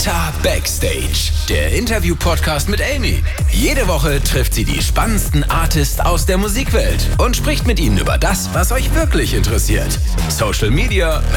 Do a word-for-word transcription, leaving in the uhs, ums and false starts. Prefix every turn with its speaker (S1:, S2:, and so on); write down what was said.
S1: Meta Backstage, der Interview-Podcast mit Amy. Jede Woche trifft sie die spannendsten Artists aus der Musikwelt und spricht mit ihnen über das, was euch wirklich interessiert. Social Media,